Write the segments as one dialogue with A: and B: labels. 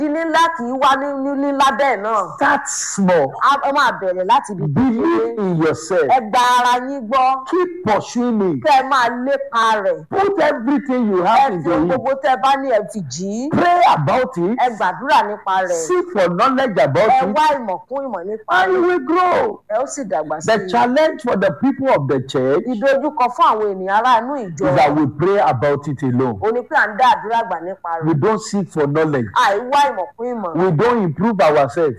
A: Ilé ńlá kì í wá ní ńlá bẹ́ẹ̀ náà.
B: Start small.
A: Ẹ máa bẹ̀rẹ̀ láti ibi
B: Believe in yourself.
A: Ẹ gba ara yín gbọ́.
B: Keep pursuing it.
A: Kẹ́ ẹ máa lépa rẹ̀.
B: Put everything you have
A: Ẹ
B: into
A: fi
B: it.
A: gbogbo tẹ́ ẹ bá ní ẹ fi jì í.
B: Pray about it.
A: Ẹ gbàdúrà nípa rẹ̀.
B: Seek for knowledge about
A: Ẹ
B: it.
A: wá ìmọ̀ kún ìmọ̀ nípa
B: And you
A: rẹ̀.
B: will grow.
A: Ẹ ó sì dàgbà sí
B: The
A: i.
B: challenge for the people of the church
A: Ìdojúkọ fún àwọn ènìyàn ará inú ìjọ.
B: is that we pray about it alone.
A: Ó ní pé à ń dá àdúrà gbà nípa
B: We
A: rẹ̀.
B: don't seek for knowledge.
A: Àìwá ìmọ̀ kún ìmọ̀.
B: We don't improve ourselves.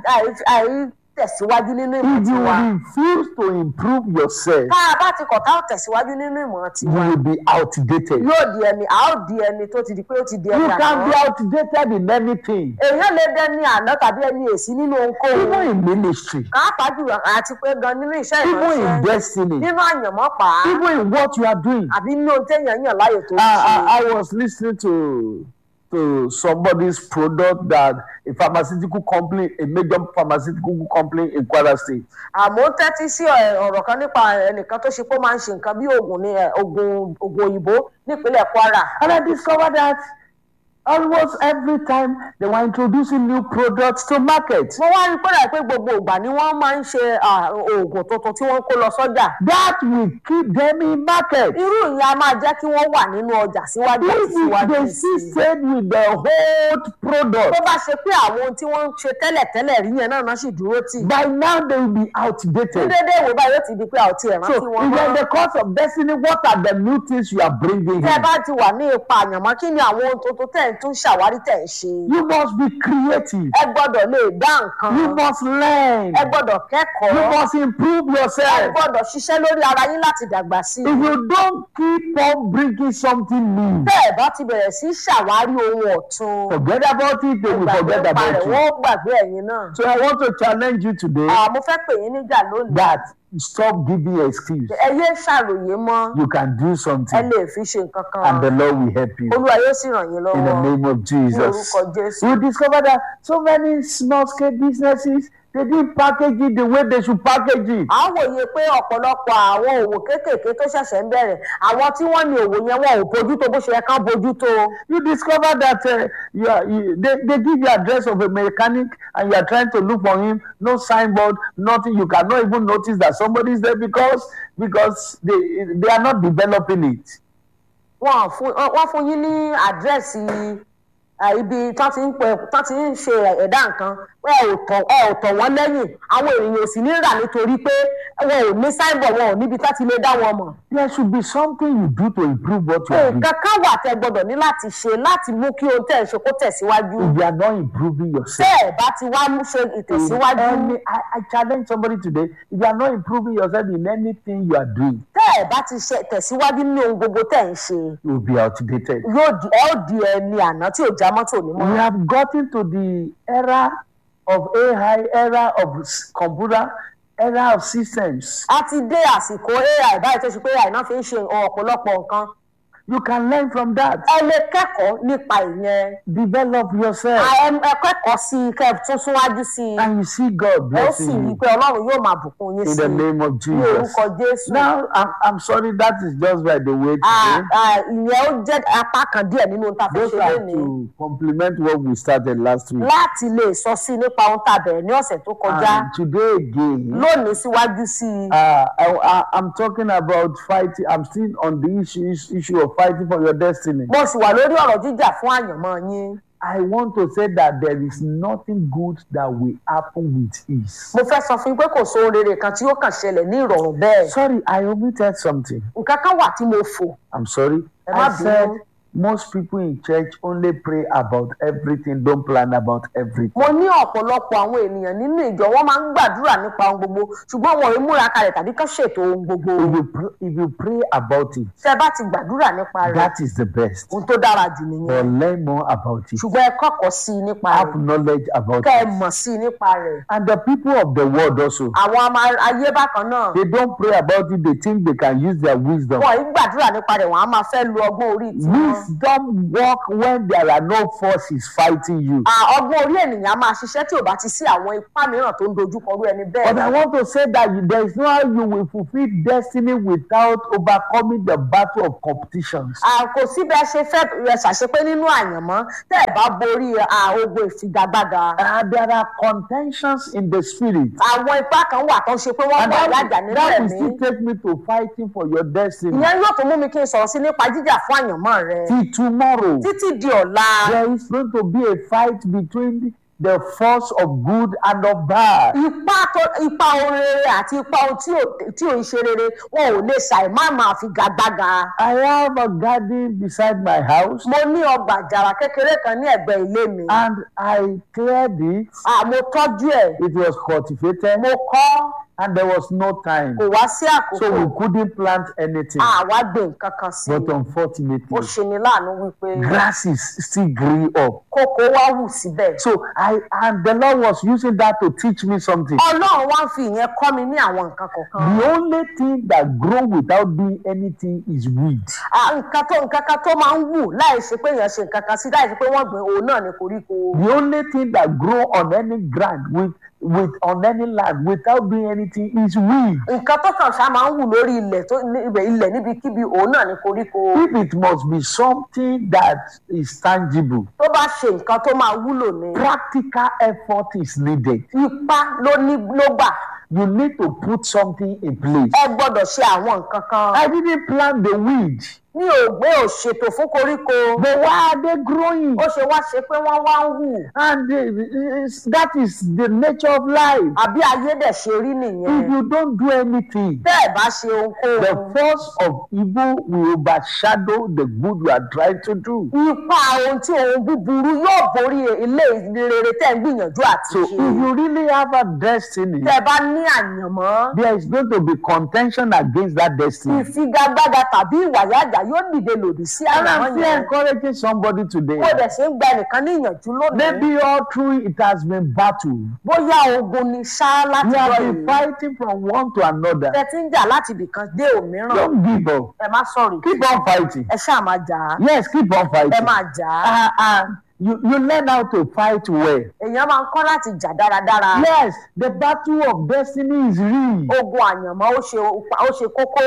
A: Tẹ̀síwájú nínú ìmọ̀
B: If you
A: tiwa.
B: refuse to improve yourself,
A: Tá a bá ti kọ̀ tá ò tẹ̀síwájú nínú ìmọ̀
B: you
A: tiwa.
B: will be outdated.
A: A ó di ẹni tó ti di pé ó ti di
B: You
A: ẹni
B: can be
A: àná.
B: outdated in anything,
A: Èèyàn lè dẹni àná tàbí ẹni èsì nínú ohunkóhun.
B: even in ministry,
A: Pàápàá jùlọ àti pé gan nínú iṣẹ́
B: even in
A: ìránṣẹ́.
B: destiny,
A: Nínú àyànmọ́ pàá.
B: even in what you are doing.
A: Àbí nínú ohun téèyàn yàn láàyò tó ń ṣe.
B: I was listening to somebody's product that a pharmaceutical company, a major pharmaceutical company in Kwara State.
A: Àmọ́ tẹ́tí sí ọ̀rọ̀ kan nípa ẹnìkan tó ṣe pé ó máa ń ṣe nǹkan bí oògùn ní oògùn òyìnbó nípínlẹ̀ Kwara.
B: And I discovered that almost every time they were introducing new products to market.
A: Mo wá rí pẹ́rẹ́ pé gbogbo ìgbà ni wọ́n máa ń ṣe oògùn tuntun tí wọ́n kó lọ sọ́jà.
B: That will keep them in market.
A: Irú ìyẹn a máa jẹ́ kí wọ́n wà nínú ọjà síwájú àti
B: If
A: síwájú
B: they
A: sí i.
B: still stayed with the old product,
A: Tó bá ṣe pé àwọn ohun tí wọ́n ń ṣe tẹ́lẹ̀tẹ́lẹ̀ rí yẹn náà sì dúró tì.
B: by now they will be
A: Ní
B: outdated.
A: dédé ìwé báyìí ó ti di pé a ò tiẹ̀
B: So,
A: rántí wọn
B: if you're in
A: mọ́.
B: the course of destiny, what are the new things you are bringing
A: Tẹ́ ẹ
B: in?
A: bá ti wà ní ipa àyànmọ́ kí ni àwọn ohun tuntun tẹ̀ ń tún ṣàwárí tẹ̀ ń ṣe.
B: You must be creative.
A: Ẹ gbọ́dọ̀ lè dá nǹkan.
B: You must learn.
A: Ẹ gbọ́dọ̀ kẹ́kọ̀ọ́.
B: You must improve
A: Ẹ
B: yourself.
A: gbọ́dọ̀ ṣiṣẹ́ lórí ara yín láti dàgbà sí i.
B: If you don't keep on bringing something new,
A: Tẹ́ ẹ bá ti bẹ̀rẹ̀ sí ṣàwárí ohun ọ̀tun.
B: forget about it, they will forget
A: nípa rẹ̀
B: about you.
A: wọ́n gbàgbé ẹ̀yin náà.
B: So I want to challenge you today
A: Mo fẹ́ pè yín níjà lónìí.
B: that stop giving excuse.
A: Ẹ yé ṣàròyé mọ́.
B: You can do
A: Ẹ
B: something
A: lè fi ṣe nǹkan kan.
B: and the Lord will help you
A: Olúwa yóò sì ràn yín
B: in the
A: lọ́wọ́.
B: name of
A: Ní
B: Jesus.
A: orúkọ Jésù.
B: You discover that so many small scale businesses, they didn't package it the way they should package it.
A: À ń wòye pé ọ̀pọ̀lọpọ̀ àwọn òwò kéékèèké tó ṣẹ̀ṣẹ̀ ń bẹ̀rẹ̀ àwọn tí wọ́n ní òwò yẹn wọn ò bójútó bó ṣe yẹ kán bójútó.
B: You discover that they give you address of a mechanic and you are trying to look for him, no signboard, nothing. You cannot even notice that somebody is there because they are not developing it.
A: Wọ́n fún yín ní àdírẹ́sì ibi tán ti ń ṣe ẹ̀dá nǹkan ẹ ò tọ̀ wọ́n lẹ́yìn àwọn ènìyàn ò sì ní rà nítorí pé wọn ò ní sáìbọ̀ wọn ò níbi tá ti lè dá wọn mọ̀.
B: There should be something you do to improve what you are doing.
A: Nǹkan kan wà tẹ́ gbọ́dọ̀ ní láti ṣe láti mú kí ohun tẹ́ ẹ ṣe kó tẹ̀síwájú.
B: If you are not improving yourself.
A: Tẹ́ ẹ bá ti wá mú ṣe ìtẹ̀síwájú.
B: I challenge somebody today. If you are not improving yourself in anything you are doing,
A: Tẹ́ ẹ bá ti ṣe tẹ̀síwájú ní ohun gbogbo tẹ́ ẹ ń ṣe.
B: you will be outdated.
A: Ẹ ó di ẹni àná tí ò já mọ́tò ní mọ́.
B: We have gotten to the era of AI, era of computer, era of systems.
A: A ti dé àsìkò AI báyìí tó ṣe pé AI náà fi ń ṣe ọ̀pọ̀lọpọ̀ nǹkan.
B: You can learn from that.
A: Ẹ lè kẹ́kọ̀ọ́ nípa ìyẹn.
B: Develop yourself.
A: Ẹ kẹ́kọ̀ọ́ sí i kẹ́ ẹ tún súnwájú sí i.
B: And you see God
A: Ẹ ó sì
B: blessing
A: rí i
B: you
A: pé Ọlọ́run yóò máa bùkún yín
B: in
A: sí
B: the
A: i.
B: name of
A: Ní
B: Jesus.
A: orúkọ Jésù.
B: Now, I'm sorry, that is just by the way today.
A: Ìyẹn ó jẹ́ apá kan díẹ̀ nínú ohun tá a fi
B: Just
A: ṣe
B: have
A: lónìí.
B: to complement what we started last week.
A: Láti lè sọ sí i nípa ohun tá a bẹ̀rẹ̀ ní ọ̀sẹ̀ tó kọjá.
B: And today again,
A: Lónìí síwájú sí i.
B: I'm talking about fighting. I'm still on the issue of fighting for your destiny.
A: Mo sì wà lórí ọ̀rọ̀ jíjà fún àyànmọ́ yín.
B: I want to say that there is nothing good that will happen with ease.
A: Mo fẹ́ sọ fún yín pé kò sóhun rere kan tí ó kàn ṣẹlẹ̀ ní ìrọ̀rùn bẹ́ẹ̀.
B: Sorry, I omitted something.
A: Nǹkan kan wà tí mo fò.
B: I'm sorry.
A: Ẹ má
B: I
A: bínú.
B: said most people in church only pray about everything, don't plan about everything.
A: Mo ní ọ̀pọ̀lọpọ̀ àwọn ènìyàn nínú ìjọ wọ́n máa ń gbàdúrà nípa ohun gbogbo ṣùgbọ́n wọn ò múra kalẹ̀ tàbí kán ṣètò ohun gbogbo.
B: If you pray about it,
A: Tẹ́ bá ti gbàdúrà nípa rẹ̀,
B: that is the best.
A: ohun tó dára jù nìyẹn.
B: But learn more about it.
A: Ṣùgbọ́n ẹ kọ́kọ́ sí i nípa
B: Have
A: rẹ̀.
B: knowledge about
A: Kẹ́ ẹ
B: it.
A: mọ̀ sí i nípa rẹ̀.
B: And the people of the world also,
A: Àwọn ọmọ ayé bákan náà.
B: they don't pray about it. They think they can use their wisdom.
A: Wọ́n ì gbàdúrà nípa rẹ̀ wọ́n á máa fẹ́ lu ọgbọ́n orí tiwọn.
B: We Wisdom work when there are no forces fighting you.
A: Ọgbọ́n orí ènìyàn á máa ṣiṣẹ́ tí ò bá ti sí àwọn ipá mìíràn tó ń dojúkọ irú ẹni bẹ́ẹ̀.
B: But I want to say that there is no how you will fulfill destiny without overcoming the battle of competitions.
A: Kò sí bẹ́ẹ̀ ṣe fẹ́ ṣàṣepé nínú àyànmọ́ tẹ́ ẹ̀ bá borí ogun ìfigagbága.
B: There are contentions in the spirit.
A: Àwọn ipá kan wà tó ń ṣe pé wọ́n
B: And
A: gbà yájà nínú
B: that will
A: ẹ̀mí.
B: still take me to fighting for your destiny.
A: Ìyẹn yóò tún mú mi kí n sọ̀rọ̀ sí nípa jíjà fún àyànmọ́ rẹ.
B: Till tomorrow,
A: Títí di ọ̀la.
B: there is going to be a fight between the force of good and of bad.
A: Ipa ohun rere àti ipa ohun tí ò ń ṣe rere wọn ò lè ṣàì má máa fi gagbága.
B: I have a garden beside my house.
A: Mo ní ọgbà àjàrà kékeré kan ní ẹ̀gbẹ́ ilé mi.
B: And I cleared it.
A: Mo tọ́jú ẹ̀.
B: It was cultivated.
A: Mo kọ́.
B: And there was no time.
A: Kò wá sí àkókò.
B: So we couldn't plant anything.
A: Àwa gbé nǹkan kan sí.
B: But unfortunately,
A: ó ṣe ni láàánú wípé.
B: grasses still grew up.
A: Kókó wá wù síbẹ̀.
B: So and the Lord was using that to teach me something.
A: Ọlọ́run wá ń fi ìyẹn kọ́ mi ní àwọn nǹkan kọ̀ọ̀kan.
B: The only thing that grow without doing anything is weed.
A: Nǹkan kan tó máa ń wù láì ṣe pé èèyàn ṣe nǹkan kan sí láì ṣe pé wọ́n gbìn òun náà ní koríko.
B: The only thing that grow on any ground on any land without doing anything is weed.
A: Nǹkan tó kàn ṣá máa ń wù lórí ilẹ̀ níbikíbi òun náà ní koríko.
B: If it must be something that is tangible.
A: Tó bá ṣe nǹkan tó máa wúlò ni.
B: Practical effort is needed.
A: Ipá ló gbà.
B: You need to put something in place.
A: Ẹ gbọ́dọ̀ ṣe àwọn nǹkan kan.
B: I didn't plant the weed.
A: Mi ò ṣètò fún koríko.
B: But why are they growing?
A: Ó ṣe wá ṣe pé wọ́n wá ń wù.
B: And that is the nature of life.
A: Àbí ayé dẹ̀ ṣe rí nìyẹn.
B: If you don't do anything,
A: bẹ́ẹ̀ bá ṣe ohunkóhun.
B: the force of evil will overshadow the good you are trying to do.
A: Ipa ohun tí ohun búburú yóò borí ilé rere tẹ́ ń gbìyànjú àti
B: So
A: ṣe.
B: if you really have a destiny,
A: Tẹ́ bá ní àyànmọ́.
B: there is going to be contention against that destiny.
A: Ìfigagbága tàbí ìwàyájà yóò dìde lòdì sí
B: And
A: àyànmọ́
B: I'm still
A: yẹn.
B: encouraging somebody today.
A: Ó dẹ̀ ṣe ń gba ẹnìkan ní ìyànjú lónìí.
B: Maybe all through it has been battle.
A: Bóyá ogun ni ṣá láti
B: You
A: lọ
B: have
A: yìí.
B: been fighting from one to another.
A: Tẹ́ ti ń jà láti ibìkan dé òmíràn.
B: Don't give up.
A: Ẹ má sọ̀rọ̀.
B: Keep on fighting.
A: Ẹ ṣáà máa jà á.
B: Yes, keep on
A: Ẹ
B: fighting.
A: máa jà á.
B: You learn how to fight well.
A: Èèyàn máa ń kọ́ láti jà dáradára.
B: Yes, the battle of destiny is real.
A: Ogun àyànmọ́ ó ṣe kókó.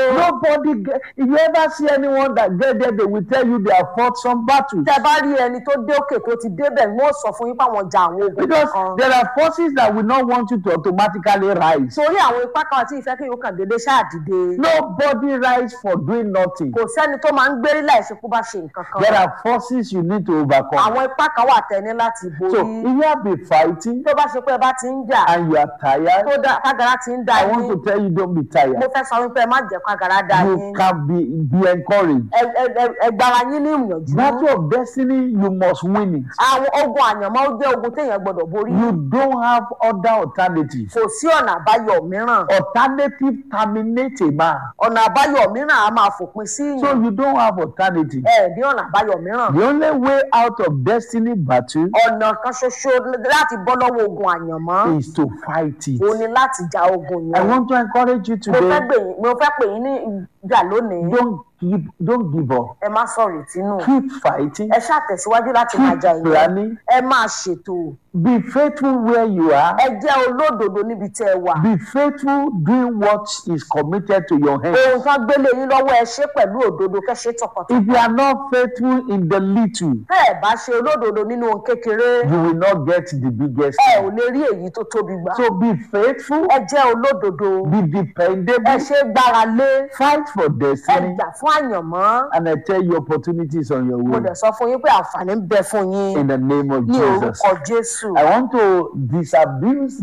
B: If you ever see anyone that get there, they will tell you they have fought some battles.
A: Tẹ́ bá rí ẹni tó dé òkè tó ti débẹ̀ wọ́n sọ fún yín pé àwọn jà àwọn ogun
B: Because
A: kan.
B: there are forces that will not want you to automatically rise.
A: Torí àwọn ipá kan tí ìfẹ́ kí yóò kàn déédéé ṣáà dìde.
B: Nobody rise for doing nothing.
A: Kò sẹ́ni tó máa ń gbérí láìsí kó bá ṣe nǹkan kan.
B: There are forces you need to overcome.
A: Àwọn ipá kan wà tẹ́ni láti borí.
B: So if you have been fighting
A: Tó bá ṣe pé ẹ bá ti ń jà.
B: and you are tired,
A: Kágara ti ń da
B: I want
A: yín.
B: to tell you don't be tired.
A: Mo fẹ́ sọ wípé ẹ má jẹ́ kágara da
B: You
A: yín.
B: can be encouraged.
A: Ẹ gbára yín ní ìyànjú.
B: Battle of destiny, you must win it.
A: Àwọn ogun àyànmọ́ ó jẹ́ ogun téèyàn gbọ́dọ̀ borí.
B: You don't have other alternatives.
A: Kò sí ọ̀nà àbáyọ mìíràn.
B: Alternative terminate a man.
A: Ọ̀nà àbáyọ mìíràn á máa fòpin sí
B: So
A: ìyàn.
B: you don't have alternative.
A: Ní ọ̀nà àbáyọ mìíràn.
B: The only way out of destiny battle
A: Ọ̀nà kan ṣoṣo láti bọ́ lọ́wọ́ ogun àyànmọ́.
B: is to fight it.
A: O ní láti ja ogun
B: I
A: yẹn.
B: want to encourage you
A: Mo fẹ́
B: today.
A: pè yín ní ìjà lónìí.
B: Don't give up.
A: Ẹ má sọ̀rọ̀ ìtínú.
B: Keep fighting.
A: Ẹ ṣàtẹ̀síwájú láti máa jà
B: Keep
A: ìyẹn.
B: planning.
A: Ẹ máa ṣètò.
B: Be faithful where you are.
A: Ẹ jẹ́ olódodo níbi tẹ́ ẹ wà.
B: Be faithful doing what is committed to your hand.
A: Ohun kan gbélé yín lọ́wọ́ ẹ ṣe pẹ̀lú òdodo kẹ́ ṣe tọkàntọkàn.
B: If you are not faithful in the little,
A: Tẹ́ ẹ bá ṣe olódodo nínú ohun kékeré.
B: you will not get the biggest.
A: Ẹ ò lè rí èyí tó tóbi gbà.
B: So be faithful,
A: Ẹ jẹ́ olódodo.
B: be
A: Ẹ
B: dependable,
A: ṣe gbára lé.
B: fight for
A: Ẹ
B: destiny,
A: jà fún àyànmọ́.
B: and I tell you opportunities on your
A: Mo
B: way.
A: dẹ̀ sọ fún yín pé àǹfààní ń bẹ fún yín.
B: In the name of
A: Ní
B: Jesus.
A: orúkọ Jésù.
B: I want to disabuse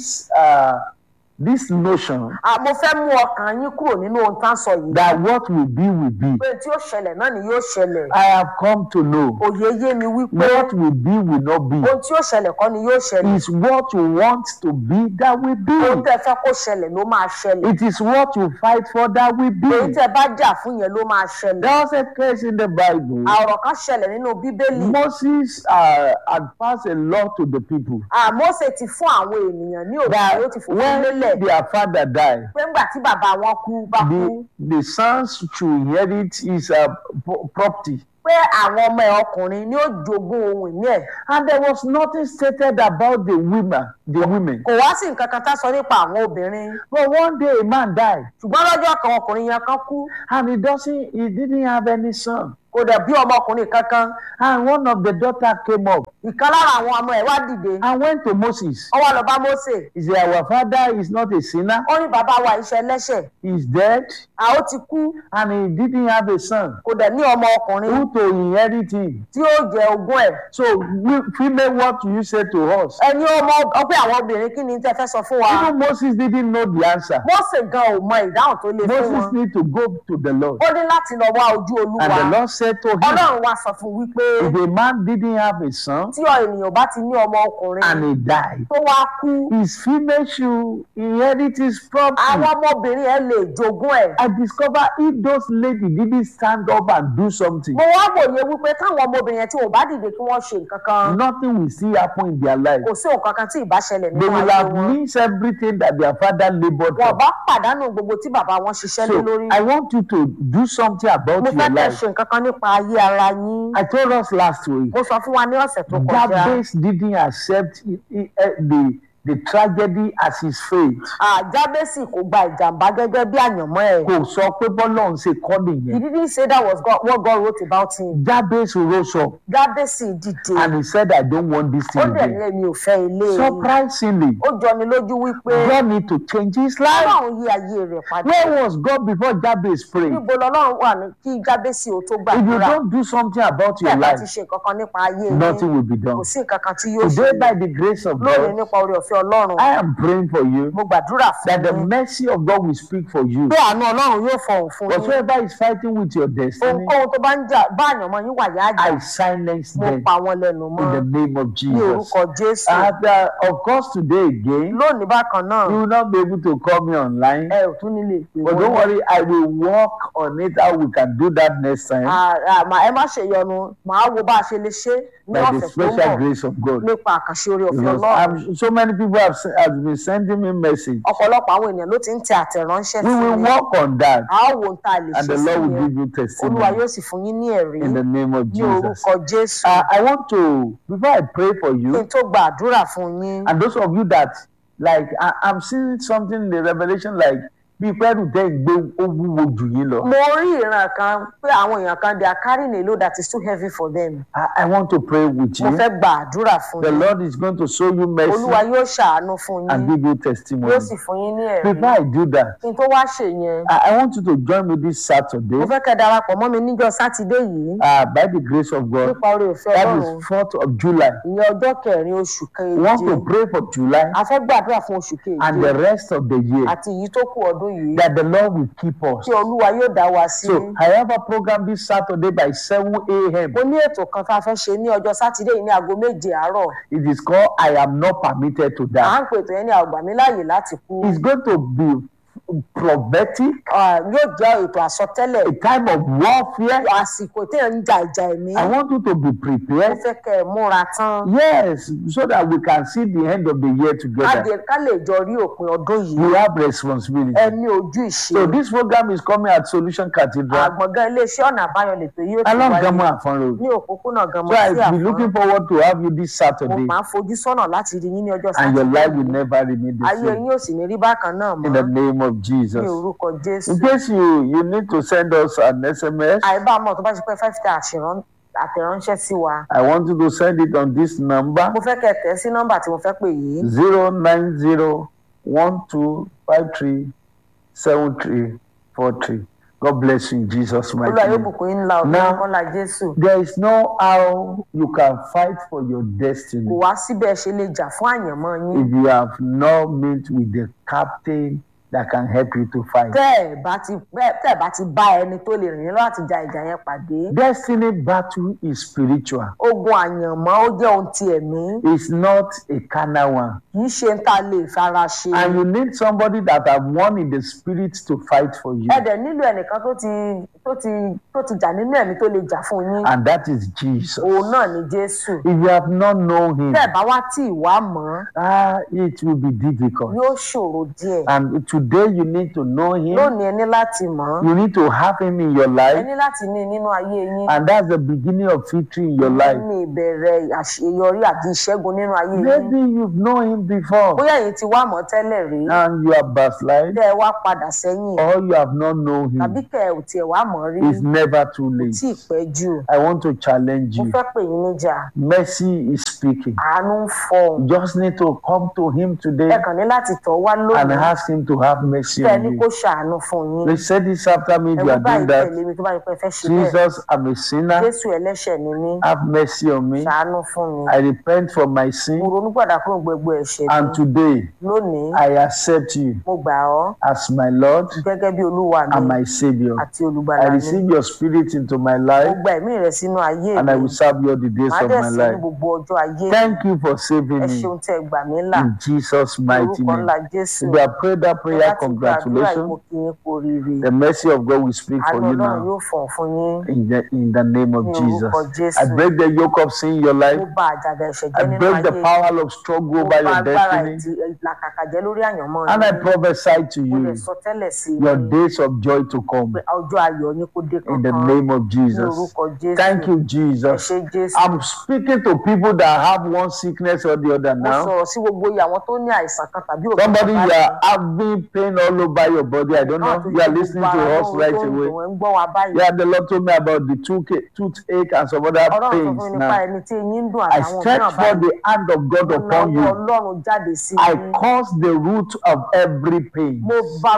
B: this notion
A: Mo fẹ́ mú ọkàn yín kúrò nínú ohun tá ń sọ yìí.
B: that what will be will be.
A: Pé tí ó ṣẹlẹ̀ náà ni yóò ṣẹlẹ̀.
B: I have come to know
A: Òye yé mi wípé
B: what will be will not be.
A: ohun tí ó ṣẹlẹ̀ kọ́ ni yóò ṣẹlẹ̀.
B: It's what you want to be that will
A: Ohun
B: be.
A: tẹ́ fẹ́ kó ṣẹlẹ̀ ló máa ṣẹlẹ̀.
B: It is what you fight for that will
A: Èyí
B: be.
A: tẹ́ bá jà fún yẹn ló máa ṣẹlẹ̀.
B: There was a case in the Bible.
A: Ọ̀rọ̀ kan ṣẹlẹ̀ nínú Bíbélì.
B: Moses had passed a law to the people
A: Mósè ti fún àwọn ènìyàn ní òfin
B: that
A: ó ti fòfin
B: when
A: lélẹ̀.
B: their father died,
A: Pé ńgbà tí bàbá wọn bá kú.
B: the sons should inherit his property.
A: pé àwọn ọmọ ẹ̀ ọkùnrin ni ó jogún ohun ìní ẹ̀.
B: And there was nothing stated about the women.
A: Kò wá sí nǹkan kan tá sọ nípa àwọn obìnrin.
B: But one day a man died,
A: Ṣùgbọ́n lọ́jọ́ kan ọkùnrin yẹn kan kú.
B: and he didn't have any son.
A: Kò dẹ̀ bí ọmọkùnrin kankan.
B: And one of the daughter came up
A: Ìkan lára àwọn ọmọ ẹ̀ wá dìde.
B: and went to Moses.
A: Ó wá lọ bá Mósè.
B: He said, our father is not a sinner.
A: Ó ní bàbá wa iṣẹ́ ẹlẹ́ṣẹ̀.
B: He's dead,
A: A ó ti kú.
B: and he didn't have a son
A: Kò dẹ̀ ní ọmọ ọkùnrin
B: who to inherit him.
A: tí ó jẹ ogún ẹ̀.
B: So, female, what do you say to us?
A: Ẹni ọpẹ́ àwọn obìnrin kí ni tẹ́ fẹ́ sọ fún wa?
B: Even Moses didn't know the answer.
A: Mósè gan ò mọ ìdáhùn tó lè fún
B: Moses
A: wọn.
B: need to go to the Lord.
A: Ó ní láti lọ wá ojú Olúwa.
B: And the Lord said to him,
A: Ọlọ́run wá sọ fún wípé
B: if a man didn't have a son
A: tí ènìyàn bá ti ní ọmọ ọkùnrin
B: and he died,
A: tó wá kú,
B: his female should inherit his property.
A: àwọn ọmọbìnrin ẹ̀ lè jogún ẹ̀.
B: I discover if those ladies didn't stand up and do something,
A: Mo wá wòye wípé táwọn ọmọbìnrin yẹn tí ò bá dìde kí wọ́n ṣe nǹkan kan,
B: nothing will still happen in their life.
A: kò sí nǹkan kan tí ìbá ṣẹlẹ̀
B: They
A: nínú
B: will
A: ayé
B: have
A: wọn.
B: missed everything that their father labored
A: Wọn
B: for.
A: bá pàdánù gbogbo tí bàbá wọn ṣiṣẹ́ lé
B: So
A: lórí.
B: I want you to do something about
A: Mo
B: your
A: fẹ́ kẹ́
B: life.
A: ṣe nǹkan kan nípa ayé ara yín.
B: I told us last week,
A: Mo sọ fún wa ní ọ̀sẹ̀ tó kọjá.
B: Jabez didn't accept the tragedy as his fate.
A: Jábésì kò gba ìjàmbá gẹ́gẹ́ bí àyànmọ́ ẹ̀.
B: Kò sọ pé bọ́lá ń ṣe kọ́
A: He
B: nìyẹn.
A: didn't say that was what God wrote about him.
B: Jabez rose up
A: Jábésì dìde.
B: and he said, I don't want this
A: Ó
B: thing
A: dẹ̀
B: again.
A: lé mi ò fẹ́ ilé yìí.
B: Surprisingly,
A: Ó jọni lójú wípé
B: God need to change his life.
A: Ọlọ́run yí ayé rẹ̀ padà.
B: Where was God before Jabez prayed?
A: Níbo lọ́lọ́run wà ní kí Jábésì ó tó
B: If you
A: gbàdúrà?
B: don't do something about your
A: Bẹ́ẹ̀ bá
B: life,
A: ti ṣe nǹkan kan nípa ayé
B: nothing
A: yín,
B: will be done.
A: kò sí nǹkan kan tí yóò ṣe.
B: Today, by the grace of
A: Lónìí
B: God,
A: nípa oore ọ̀fẹ́ Ọlọ́run,
B: I am praying for you
A: mo gbàdúrà fún
B: that the
A: yín.
B: mercy of God will speak for you.
A: Pé àánú Ọlọ́run yóò fọhùn fún yín.
B: Whatsoever is fighting with your destiny,
A: Ohunkóhun tó bá ń jà bá àyànmọ́ yín wà yá àjà,
B: I silence
A: mo
B: them
A: pa wọn lẹ́nu
B: in
A: mọ́.
B: the name of
A: Ní
B: Jesus.
A: orúkọ Jésù.
B: And of course, today again,
A: Lónìí bákan náà,
B: you will not be able to call me online.
A: ẹ ò tún nílé ìpè
B: But don't worry, I will work on it how we can do that next time
A: ẹ má ṣe yọnu, màá wo bá a ṣe lè ṣe ní
B: by the
A: ọ̀sẹ̀ tó ń
B: special
A: bọ̀
B: grace of God.
A: nípa àkànṣe oore ọ̀fẹ́
B: Because
A: Ọlọ́run.
B: so many people have been sending me message.
A: Ọ̀pọ̀lọpọ̀ àwọn ènìyàn ló ti ń tẹ àtẹ̀ránṣẹ́
B: We
A: sí
B: will
A: mi.
B: work on that,
A: A ó wo ohun tá a lè
B: and
A: ṣe
B: the
A: sí
B: Lord will
A: yẹn.
B: give you
A: Olúwa
B: testimony
A: yóò sì fún yín ní ẹ̀rí
B: in the name of
A: ní
B: Jesus.
A: orúkọ Jésù.
B: I want to, before I pray for
A: Kí n
B: you,
A: tó gba àdúrà fún yín.
B: and those of you that, like, I'm seeing something in the revelation, like, bí pẹ́rù tẹ́ ń gbé ó wúwo jù yín lọ.
A: Mo rí ìran kan pé àwọn èèyàn kan they are carrying a load that is too heavy for them.
B: I want to pray with
A: Mo
B: you.
A: fẹ́ gba àdúrà fún
B: The
A: yín.
B: Lord is going to show you mercy
A: Olúwa yóò ṣàánú fún
B: and
A: yín.
B: give you testimony.
A: Yóò sì fún yín ní ẹ̀rí.
B: Before I do that,
A: Kí n tó wá ṣe yẹn,
B: I want you to join me this Saturday
A: mo fẹ́ kẹ́ darapọ̀ mọ́ mi níjọ́ Sátidé yìí
B: by the grace of God.
A: nípa oore ọ̀fẹ́
B: That
A: Ọlọ́run.
B: is 4th of July.
A: Ìyẹn ọjọ́ kẹrin oṣù
B: We want to
A: keje.
B: pray for July
A: A fẹ́ gbàdúrà fún oṣù
B: and the
A: keje
B: rest of the year
A: àti èyí tó kù ọdún yìí.
B: that the Lord will keep us.
A: Tí Olúwa yóò dá wa sí.
B: So I have a program this Saturday by 7 a.m.
A: Mo ní ètò kan tá a fẹ́ ṣe ní ọjọ́ Sátidé yìí ní aago 7 àárọ̀.
B: It is called I Am Not Permitted to
A: À
B: Die.
A: ń pètò yẹn ní àgbà mi láàyè láti kú.
B: It's going to be prophetic,
A: Yóò jẹ́ ètò àsọtẹ́lẹ̀.
B: a time of warfare.
A: Àsìkò tí ẹ̀ ń ja ìjà ẹ̀mí.
B: I want you to be
A: Mo
B: prepared.
A: fẹ́ kẹ́ ẹ múra tán.
B: Yes, so that we can see the end of the year together.
A: Ká lè jọ rí òpin ọdún yìí.
B: We have responsibility.
A: Ẹ ní ojú ìṣe.
B: So this program is coming at Solution Cathedral
A: Àgbọ̀ngàn iléeṣẹ́ ọ̀nà àbáyọ lètò yóò ti
B: along
A: wáyé
B: Gamo Afon Road.
A: ní òpópónà Gamo
B: So
A: sí
B: I'll be
A: Àfọ̀n.
B: looking forward to have you this
A: Mo
B: Saturday,
A: máa ń fojú sọ́nà láti rí yín ní ọjọ́
B: and your
A: Sátidé
B: life will
A: yìí.
B: never remain the
A: Ayé
B: same.
A: yín ò sì ní rí bákan náà
B: In the
A: mọ́
B: name of
A: ní
B: Jesus.
A: orúkọ Jésù.
B: In case you need to send us an SMS,
A: Àìbámọ̀ tó bá ṣe pé fẹ́ fi àtẹ̀ránṣẹ́ sí wa.
B: I want you to send it on this number
A: Mo fẹ́ kẹ́ ẹ tẹ̀ sí nọ́mbà tí mo fẹ́ pè yìí.
B: 09012537343. God bless you in Jesus' mighty
A: Olúwa yóò
B: name.
A: bùkún yín ńlá ọ̀gbìn
B: Now-
A: kọ́lá Jésù.
B: There is no how you can fight for your
A: Kò
B: destiny
A: wá síbẹ̀ ṣe lè jà fún àyànmọ́ yín.
B: if you have not met with the captain that can help you to fight.
A: Tẹ́ ẹ̀ bá ti bá ẹni tó lè rìn yín láti ja ìjà yẹn pàdé.
B: Destiny battle is spiritual.
A: Ogun àyànmọ́ ó jẹ́ ohun ti ẹ̀mí.
B: It's not a carnal one.
A: Kì í ṣe ń ta lè fara ṣe.
B: And you need somebody that have won in the spirit to fight for you.
A: Ẹ dẹ̀ nílò ẹnìkan tó ti tó ti jà nínú ẹ̀mí tó lè jà fún yín.
B: And that is Jesus.
A: Òun náà ni Jésù.
B: If you have not known him,
A: Tẹ́ ẹ̀ bá wá tí ìwà mọ̀,
B: it will be difficult.
A: yóò ṣòro díẹ̀.
B: And today you need to know him.
A: Lónìí ẹ ní láti mọ̀.
B: You need to have him in your
A: Ẹ
B: life.
A: ní láti ní nínú ayé yín.
B: And that's the beginning of victory in your life.
A: Ní ìbẹ̀rẹ̀ àṣeyọrí àti ìṣẹ́gun nínú ayé yín.
B: Maybe you've known him before
A: Bóyá ẹ̀yin ti wá mọ̀ tẹ́lẹ̀ rí.
B: and you are backslide,
A: Tẹ́ ẹ wá padà sẹ́yìn.
B: or you have not known
A: Tàbí
B: him.
A: kẹ́ ẹ ò tiẹ̀ wá mọ̀ rí.
B: It's never too late.
A: Tí ì pẹ́ jù.
B: I want to challenge
A: Mo
B: you.
A: fẹ́ pè yín níjà.
B: Mercy is speaking.
A: Àánú ń fọhùn.
B: You just need to come to him today
A: Ẹ kàn ní láti tọ̀ wá
B: and
A: lónìí.
B: ask him to have mercy
A: Kẹ́ ẹ
B: on
A: ní
B: you.
A: kó ṣàánú fún yín.
B: Please say this after me if
A: Ẹ
B: you
A: wọ́n
B: are doing
A: báyìí
B: that.
A: tẹ̀lé mi tó bá yẹ pé ẹ fẹ́ ṣe bẹ́ẹ̀.
B: Jesus, I'm a sinner.
A: Jésù ẹlẹ́ṣẹ̀ ni mí.
B: Have mercy on me.
A: Ṣàánú fún mi.
B: I repent from my
A: Mo
B: sin.
A: ronú gbàdá kúrò gbogbo ẹ̀ṣẹ̀
B: And
A: mi.
B: today,
A: Lónìí,
B: I accept you
A: mo gbà ọ́
B: as my Lord
A: gẹ́gẹ́ bí Olúwa
B: and
A: mi
B: my Savior.
A: àti
B: I
A: olùgbàlà mi.
B: receive your spirit into my
A: Mo
B: life
A: gba ẹ̀mí rẹ sínú ayé
B: and I
A: mi.
B: will serve you all the days
A: Màá
B: of
A: dẹ̀
B: my
A: sí ní
B: life.
A: gbogbo ọjọ́ ayé.
B: Thank you for saving
A: Ẹ
B: me
A: ṣeun tẹ́ ẹ gbà mí là.
B: in Jesus' mighty
A: Orúkọ
B: name.
A: ńlá Jésù.
B: If you have prayed that
A: Ẹ
B: prayer,
A: bá ti gbàdúrà yìí, mo
B: congratulations.
A: kí yín kú oríire.
B: The mercy of God will speak for
A: Àánú
B: you
A: Ọlọ́run
B: now
A: yóò fọ̀n fún yín.
B: in the name of
A: Ní
B: Jesus.
A: orúkọ Jésù.
B: I break the yoke of sin in your life.
A: Mo bà àjàgà ẹ̀ṣẹ̀
B: I
A: jẹ́ nínú
B: break
A: ayé
B: the
A: yín.
B: power of struggle
A: Mo
B: over
A: bà
B: your
A: agbára
B: destiny.
A: ìlàkàkà jẹ́ lórí àyànmọ́
B: And I
A: yín.
B: prophesy to
A: Mo lè
B: you
A: sọ tẹ́lẹ̀ sí
B: your
A: i
B: days of joy to come
A: pé ọjọ́ ayọ̀ yín kó dé
B: in the
A: kankan.
B: name of
A: Ní
B: Jesus.
A: orúkọ Jésù.
B: Thank you,
A: Ẹ
B: Jesus.
A: ṣé Jésù.
B: I'm speaking to people that have one sickness or the other
A: Mo
B: now.
A: sọ̀rọ̀ sí gbogbo iye àwọn tó ní àìsàn kan tàbí òkè
B: Somebody, you are having pain all over your body. I don't know. You are listening to us right away.
A: Ẹ ń gbọ́ wa báyìí.
B: Yeah, the Lord told me about the toothache and some other
A: Ọlọ́run sọ
B: pains
A: fún mi nípa
B: now.
A: ẹni tí eyín ń dùn
B: I
A: àtàwọn
B: stretch
A: mìíràn
B: forth
A: báyìí.
B: the hand of God upon
A: Ọlọ́run
B: you.
A: Ọlọ́run jáde sí
B: I
A: i.
B: cause the root of every pain,
A: Mo bà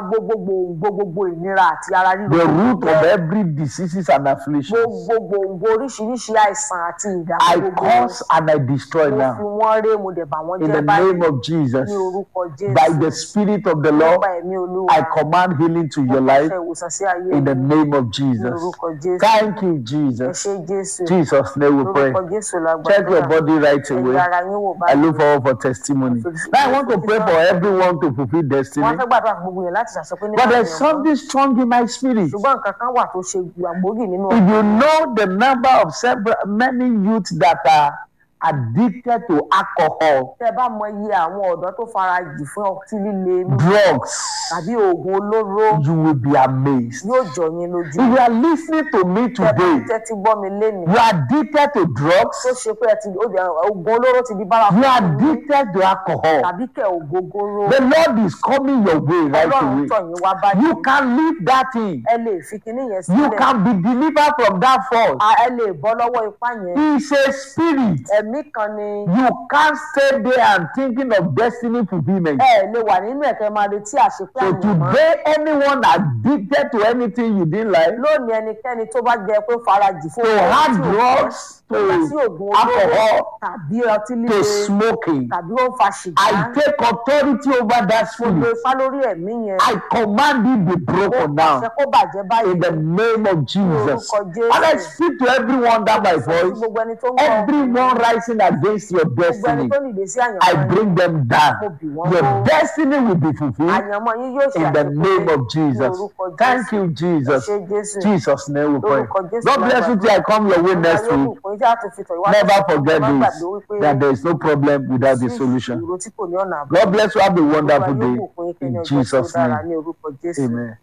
A: gbogbo ìnira àti ara ríro.
B: the root of every diseases and afflictions.
A: Gbogbo oríṣiríṣi àìsàn àti ìdààmú
B: I
A: gbogbo.
B: cause and I destroy
A: Mo fi
B: now
A: wọ́n ré, mo dẹ̀ bà wọ́n
B: in
A: jẹ́
B: the
A: báyìí.
B: name of Jesus.
A: Ní orúkọ Jésù.
B: By the Spirit of the Lord,
A: Nípa ẹ̀mí Olúwa.
B: I command healing to your
A: Mo
B: life
A: pàṣẹ ìwòsàn sí ayé
B: in the
A: yín.
B: name of
A: Ní
B: Jesus.
A: orúkọ Jésù.
B: Thank you,
A: Ẹ
B: Jesus.
A: ṣé Jésù.
B: Jesus' name we pray.
A: Lórúkọ Jésù la
B: Check your
A: gbàdúrà.
B: body right
A: Ẹ
B: away.
A: yẹ ara yín wò
B: I
A: báyìí.
B: look forward for testimony. Now I want to pray for everyone to fulfill
A: Wọ́n
B: destiny.
A: fẹ́ gbàdúrà fún gbogbo yẹn láti ṣàṣepé nípa
B: But there's
A: ìyàwó.
B: something strong in my spirit.
A: Ṣùgbọ́n nǹkan kan wà tó ṣe gbàgbógì nínú
B: If you know the number of many youths that are addicted to alcohol,
A: tẹ́ bá mọ iye àwọn ọ̀dọ́ tó fara jì fún ọtí líle mímu
B: drugs,
A: tàbí oògùn olóró
B: you will be amazed.
A: yóò jọ yín lójú.
B: If you are listening to me
A: Tẹ́ bá
B: today,
A: tẹ́tí gbọ́ mi lénìí
B: you are addicted to
A: tó
B: drugs,
A: ṣe pé oògùn olóró ti di bára
B: you are
A: fún yín
B: addicted to alcohol.
A: tàbí kẹ̀ ògógóró.
B: The Lord is coming your way right
A: Ọlọ́run
B: away.
A: tọ̀ yín wá báyìí.
B: You can leave that thing.
A: Ẹ lè fi kinní yẹn
B: You
A: sílẹ̀.
B: can be delivered from that force.
A: Ẹ lè bọ́ lọ́wọ́ ipá yẹn.
B: It's a spirit.
A: Ẹ̀mí kan ni
B: You can't stay there and thinking of destiny fulfillment.
A: ẹ lè wà nínú ẹ̀kẹ́ máa retí àṣepé
B: So
A: àyànmọ́.
B: today, anyone addicted to anything you didn't like,
A: Lónìí ẹnikẹ́ni tó bá jẹ pé farajì fún
B: to
A: ọtí
B: hard
A: òkú,
B: drugs,
A: tó bá sí
B: to
A: oògùn olóró
B: alcohol,
A: tàbí ọtí
B: to
A: líle
B: smoking,
A: tàbí ó ń fa ṣìgá.
B: I take authority over that
A: Mo lo
B: spirit.
A: ipá lórí ẹ̀mí yẹn.
B: I command it be
A: Ó
B: broken
A: pàṣẹ
B: now
A: kó bàjẹ́ báyìí.
B: in the name of Jesus.
A: orúkọ Jésù.
B: And I speak to everyone that my
A: Sọ sí
B: voice,
A: gbogbo ẹni tó ń gbọ́
B: everyone rising against your
A: gbogbo ẹni
B: destiny,
A: tó nìdè sí àyànmọ́
B: I
A: yín.
B: bring them down. Your destiny will be fulfilled
A: Àyànmọ́ yín yóò ṣe
B: in the
A: àṣepé
B: name of
A: ní
B: Jesus.
A: orúkọ Jésù.
B: Thank you, Jesus.
A: Ẹ ṣé Jésù.
B: Jesus' name we pray.
A: Lórúkọ Jésù
B: God bless you till I come your way
A: Ọlọ́run
B: next
A: yóò
B: week.
A: bùkún yín tí a tún fi tọ̀ yín wá
B: Never
A: sí
B: forget
A: Má gbàgbé
B: this,
A: wípé
B: that there is no problem without the
A: sí
B: solution.
A: ìṣòro tí kò ní ọ̀nà àbáyọ.
B: God bless you. Have a wonderful
A: Olúwa yóò
B: day.
A: bùkún yín kẹ́ni
B: In
A: ọjọ́ tí ó
B: Jesus'
A: dára
B: name.
A: ní orúkọ Jésù.
B: Amen.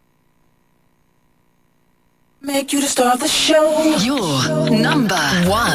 C: Make you the star of the show.
D: Your number one.